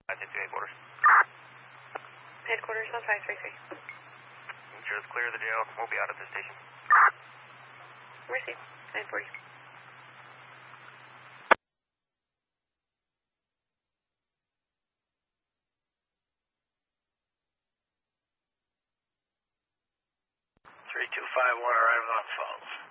headquarters. Headquarters on 533. Sure it's clear of the jail. We'll be out at the station. Received. 940. Arrival on Falls.